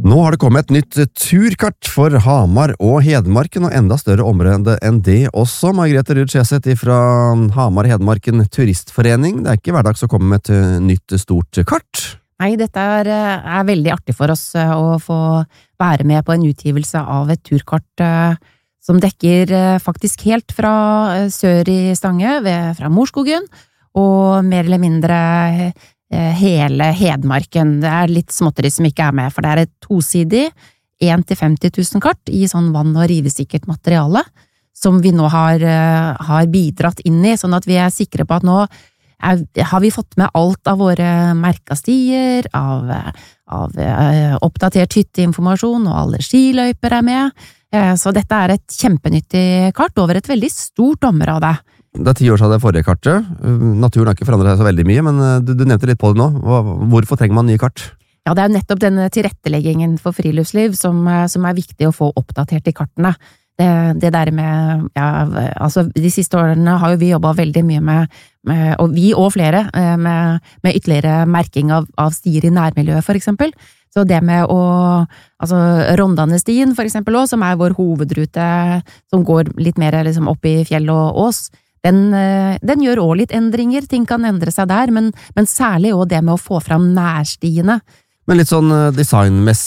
Nå har det kommet et nytt turkart for Hamar og Hedmarken, og enda større område enn det også. Margrethe Ruud Skjeseth fra Hamar Hedmarken Turistforening. Det er ikke hverdags å komme med et nytt stort kart. Nei, dette er veldig artig for oss å få være med på en utgivelse av et turkart som dekker faktisk helt fra sør i Stange, fra Morskogen, og mer eller mindre hele Hedmarken. Det er litt småtteri som ikke er med, for det er et tosidig 1 til 50 000 kart i sånn vann- og rivesikkert materiale, som vi nå har bidratt inn i, sånn at vi er sikre på at nå har vi fått med alt av våre merkastier, av oppdatert hytteinformasjon, og alle skiløyper er med. Så dette er et kjempenyttig kart over et veldig stort område. Det er 10 år siden det forrige kartet. Naturen har ikke forandret seg så veldig mye, men du nevnte litt på det nå. Hvorfor trenger man nye kart? Ja, det er nettopp denne tilretteleggingen for friluftsliv som er viktig å få oppdatert i kartene. Det der med, altså de siste årene har jo vi jobbet veldig mye med og vi og flere, med ytterligere merking av stier i nærmiljøet for eksempel. Så det med Rondane-stien for eksempel også, som er vår hovedrute, som går litt mer liksom opp i fjell og ås, den gjør også litt endringer, ting kan endre seg der, men særlig også det med å få fram nærstiene. Men litt sånn designmessig